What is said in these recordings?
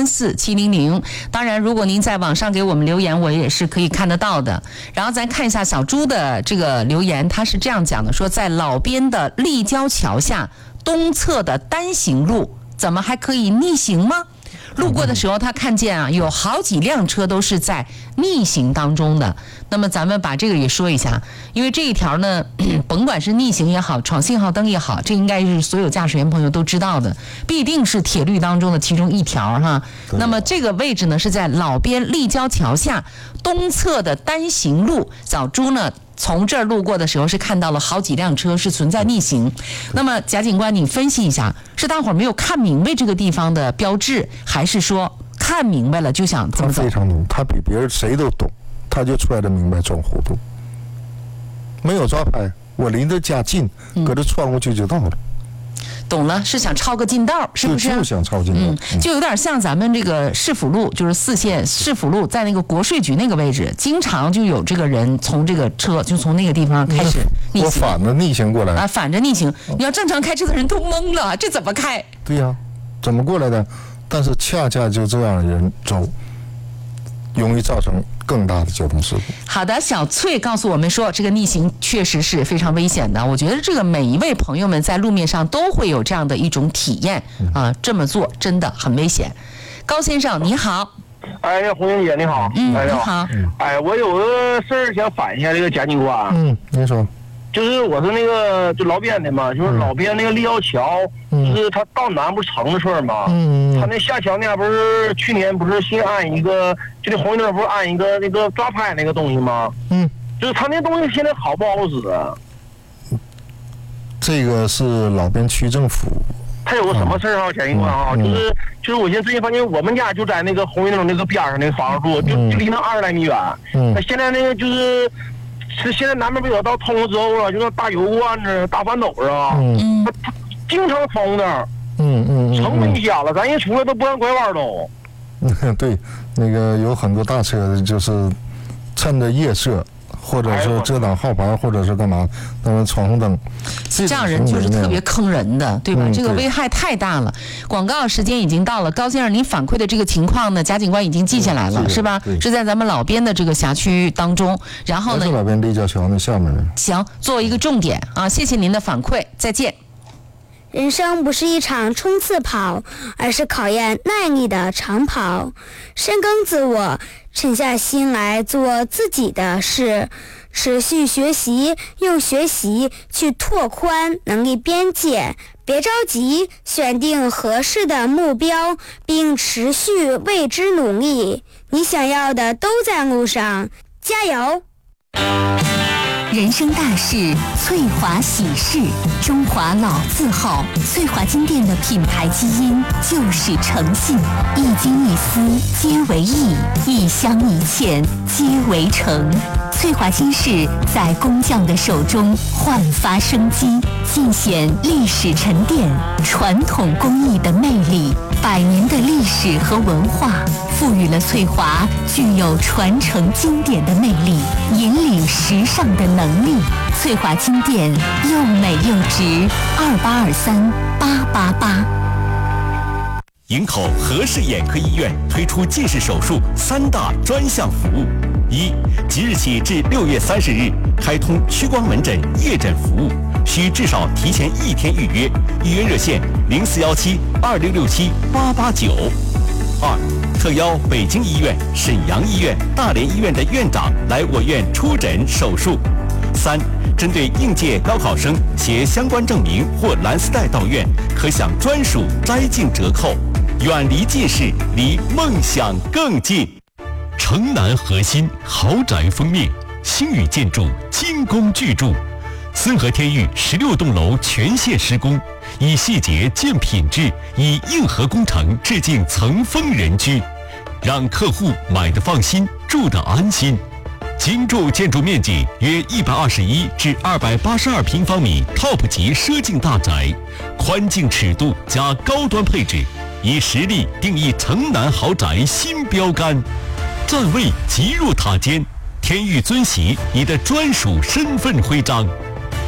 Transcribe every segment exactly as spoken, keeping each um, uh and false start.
三四七零零。当然，如果您在网上给我们留言，我也是可以看得到的。然后咱看一下小朱的这个留言，他是这样讲的：说在老边的立交桥下东侧的单行路，怎么还可以逆行吗？路过的时候，他看见啊，有好几辆车都是在逆行当中的。那么咱们把这个也说一下，因为这一条呢，甭管是逆行也好，闯信号灯也好，这应该是所有驾驶员朋友都知道的，必定是铁律当中的其中一条哈。那么这个位置呢，是在老边立交桥下东侧的单行路。小朱呢，从这儿路过的时候是看到了好几辆车是存在逆行。那么贾警官，你分析一下，是大伙儿没有看明白这个地方的标志，还是说看明白了就想怎么走？ 他非常懂，他比别人谁都懂，他就出来的明白装糊涂。没有抓拍，我离得家近，隔着穿过去就到了。 懂了，是想抄个近道，是不是？ 就想抄近道， 嗯，就有点像咱们这个市府路，就是四线市府路，在那个国税局那个位置，经常就有这个人从这个车就从那个地方开始逆行， 我反着逆行过来啊，反着逆行。你要正常开车的人都懵了，这怎么开？ 对呀、啊，怎么过来的？但是恰恰就这样的人走，容易造成更大的交通事故。 好的，小翠告诉我们说，这个逆行确实是非常危险的。我觉得这个每一位朋友们在路面上都会有这样的一种体验啊，这么做真的很危险。高先生你好。 哎呀，红英姐你好。 嗯， 哎、 你好。 哎，我有个事儿想反映一下这个贾警官。 嗯，您说。 就是我是那个就老边的嘛，就是老边那个立交桥，嗯、就是他到南不是城市嘛，嗯，他那下桥那不是去年不是新安一个，就那红灯不是安一个那个抓拍那个东西吗？嗯，就是他那东西现在好不好使？ 这个是老边区政府。 他有个什么事儿啊，贾警官啊，嗯、就是就是我现在最近发现我们家就在那个红灯那个边上那个房子住，就就离那二十来米远。嗯，那现在那个就是。是现在南边不有道通了之后了，就那大油罐子、大翻斗啊，嗯，他他经常封那儿，嗯嗯，成危险了，咱一出来都不让拐弯都。 嗯，对，那个有很多大车就是趁着夜色，或者是遮挡号牌，或者是干嘛，那么闯红灯， 这样人就是特别坑人的，对吧？嗯、这个危害太大了。广告时间已经到了，高先生，您反馈的这个情况呢，贾警官已经记下来了，是吧？是在咱们老边的这个辖区当中。然后呢， 是老边立交桥那下面的。 行，作为一个重点啊，谢谢您的反馈，再见。 人生不是一场冲刺跑，而是考验耐力的长跑。深耕自我，沉下心来做自己的事，持续学习，用学习去拓宽能力边界。别着急，选定合适的目标，并持续为之努力。你想要的都在路上，加油！ 人生大事，翠华喜事，中华老字号，翠华金店的品牌基因就是诚信，一金一丝皆为义，一香一欠皆为诚。翠华金饰在工匠的手中焕发生机，尽显历史沉淀、传统工艺的魅力。百年的历史和文化，赋予了翠华具有传承经典的魅力，引领时尚的能力。翠华金店又美又值，二八二三八八八。 营口和氏眼科医院推出近视手术三大专项服务：一、即日起至六月三十日开通屈光门诊夜诊服务，需至少提前一天预约，预约热线零四幺七二六六七八八九。二、特邀北京医院、沈阳医院、大连医院的院长来我院出诊手术。三、针对应届高考生携相关证明或蓝丝带到院，可享专属摘镜折扣。远离近视，离梦想更近。城南核心豪宅封面，星宇建筑精工巨筑，森和天域十六栋楼全线施工，以细节见品质，以硬核工程致敬层峰人居，让客户买得放心，住得安心。精筑建筑面积约一百二十一至二百八十二平方米 ，Top 级奢境大宅，宽净尺度加高端配置。以实力定义城南豪宅新标杆，站位极入塔尖，天域尊玺你的专属身份徽章。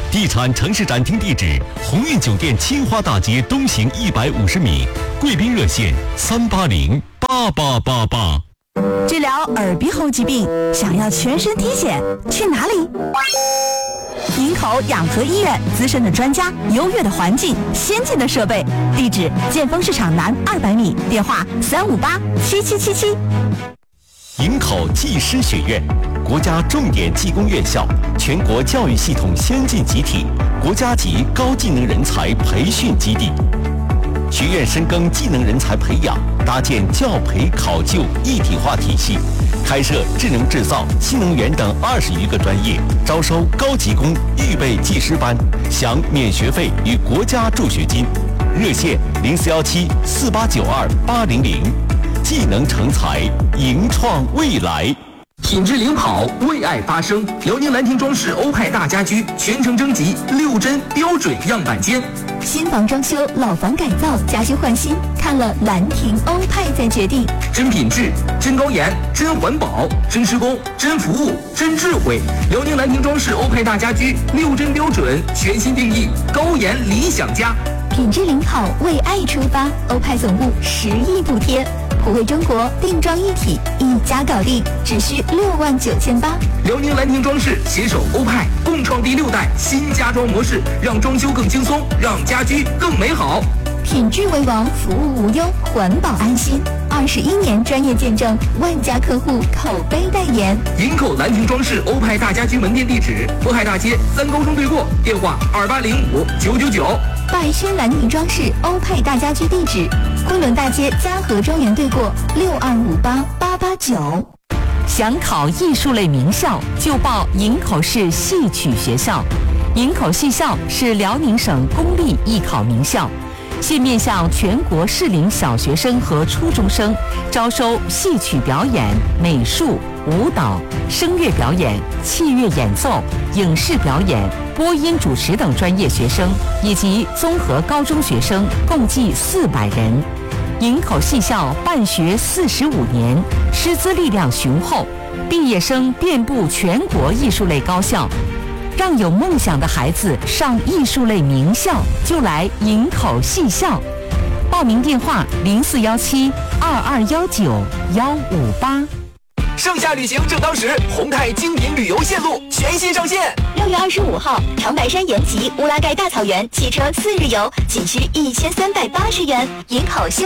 地产城市展厅地址：鸿运酒店青花大街东行一百五十米，贵宾热线三八零八八八八。 治疗耳鼻喉疾病，想要全身体检，去哪里？营口养和医院，资深的专家，优越的环境，先进的设备，地址：建丰市场南二百米，电话：三五八七七七七。 营口技师学院，国家重点技工院校，全国教育系统先进集体，国家级高技能人才培训基地。学院深耕技能人才培养，搭建教培考就一体化体系，开设智能制造、新能源等二十余个专业，招收高级工预备技师班，享免学费与国家助学金。热线零四幺七四八九二八零零。技能成才，迎创未来。 品质领跑，为爱发声。辽宁兰亭装饰欧派大家居全程征集六针标准样板间。 新房装修、老房改造、家居换新，看了兰亭欧派再决定。 真品质、真高颜、真环保、真施工、真服务、真智慧。辽宁兰亭装饰欧派大家居六针标准全新定义，高颜理想家。 品质领跑，为爱出发。欧派总部十亿补贴。普惠中国定妆一体，一家搞定，只需六万九千八。 辽宁兰亭装饰携手欧派，共创第六代新家装模式，让装修更轻松，让家居更美好。 品质为王，服务无忧，环保安心。二十一年专业见证，万家客户口碑代言。 营口兰亭装饰欧派大家居门店地址：渤海大街三高中对过，电话二八零五九九九。 百轩兰亭装饰欧派大家居地址：昆仑大街嘉禾庄园对过，六二五八八八九。 想考艺术类名校，就报营口市戏曲学校。营口戏校是辽宁省公立艺考名校，现面向全国适龄小学生和初中生，招收戏曲表演、美术、舞蹈、声乐表演、器乐演奏、影视表演、播音主持等专业学生，以及综合高中学生，共计四百人。营口戏校办学四十五年，师资力量雄厚，毕业生遍布全国艺术类高校。让有梦想的孩子上艺术类名校，就来营口戏校。报名电话零四幺七二二幺九幺五八。 盛夏旅行正当时，宏泰精品旅游线路全新上线。 六月二十五号，长白山延吉乌拉盖大草原汽车四日游，仅需一千三百八十元。营口秀